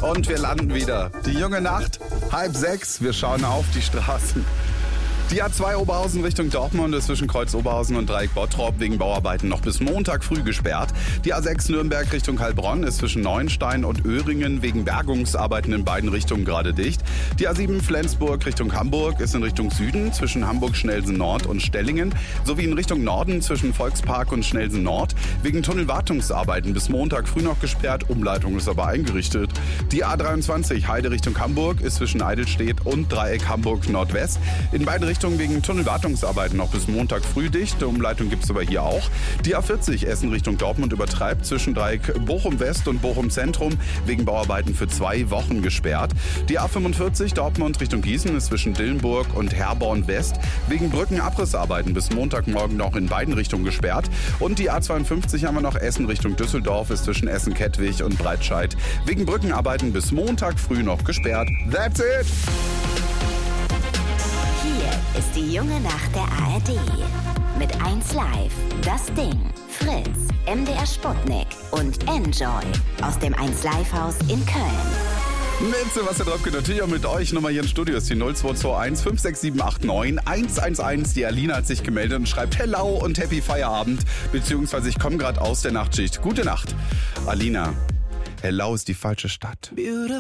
Und wir landen wieder. Die junge Nacht, 5:30. Wir schauen auf die Straßen. Die A2 Oberhausen Richtung Dortmund ist zwischen Kreuz Oberhausen und Dreieck Bottrop wegen Bauarbeiten noch bis Montag früh gesperrt. Die A6 Nürnberg Richtung Heilbronn ist zwischen Neuenstein und Öhringen wegen Bergungsarbeiten in beiden Richtungen gerade dicht. Die A7 Flensburg Richtung Hamburg ist in Richtung Süden zwischen Hamburg-Schnellsen Nord und Stellingen sowie in Richtung Norden zwischen Volkspark und Schnellsen Nord wegen Tunnelwartungsarbeiten bis Montag früh noch gesperrt. Umleitung ist aber eingerichtet. Die A23 Heide Richtung Hamburg ist zwischen Eidelstedt und Dreieck Hamburg Nordwest in beiden Richtungen wegen Tunnelwartungsarbeiten noch bis Montag früh dicht. Die Umleitung gibt es aber hier auch. Die A40 Essen Richtung Dortmund übertreibt zwischen Dreieck Bochum West und Bochum Zentrum wegen Bauarbeiten für 2 Wochen gesperrt. Die A45 Dortmund Richtung Gießen ist zwischen Dillenburg und Herborn West wegen Brückenabrissarbeiten bis Montagmorgen noch in beiden Richtungen gesperrt. Und die A52 haben wir noch Essen Richtung Düsseldorf ist zwischen Essen-Kettwig und Breitscheid wegen Brückenarbeiten bis Montag früh noch gesperrt. That's it! Hier ist die junge Nacht der ARD. Mit 1 Live, Das Ding, Fritz, MDR Sputnik und Enjoy aus dem 1 Live Haus in Köln. Mit Sebastian Dröpke, natürlich auch mit euch. Nummer hier im Studio ist die 0221 56789 111. Die Alina hat sich gemeldet und schreibt Hello und Happy Feierabend. Beziehungsweise ich komme gerade aus der Nachtschicht. Gute Nacht. Alina, Hello ist die falsche Stadt. Beautiful.